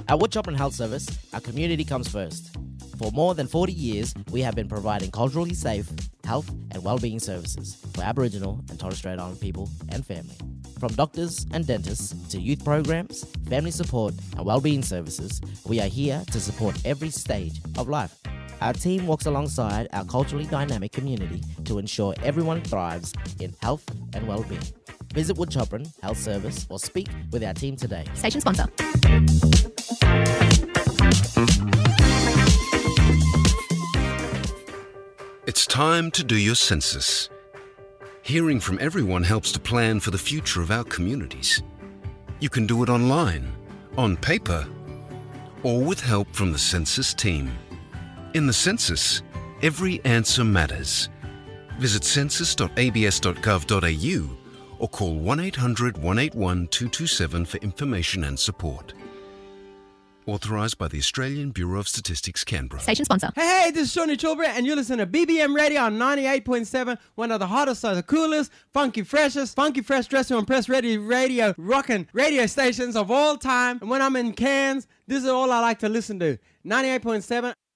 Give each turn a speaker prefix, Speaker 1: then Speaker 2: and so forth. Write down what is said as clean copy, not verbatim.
Speaker 1: At Wood Chopper Health Service, our community comes first. For more than 40 years, we have been providing culturally safe health and well-being services for Aboriginal and Torres Strait Island people and family. From doctors and dentists to youth programs, family support and well-being services, we are here to support every stage of life. Our team walks alongside our culturally dynamic community to ensure everyone thrives in health and well-being. Visit Wood Chopper Health Service or speak with our team today.
Speaker 2: Station sponsor.
Speaker 3: It's time to do your census. Hearing from everyone helps to plan for the future of our communities. You can do it online, on paper, or with help from the census team. In the census, every answer matters. Visit census.abs.gov.au or call 1800 181 227 for information and support. Authorised by the Australian Bureau of Statistics, Canberra.
Speaker 2: Station sponsor.
Speaker 4: Hey, this is Shawnee Chilbury, and you listen to BBM Radio on 98.7, one of the hottest, the coolest, funky fresh dressing on Press Ready Radio, rocking radio stations of all time. And when I'm in Cairns, this is all I like to listen to. 98.7.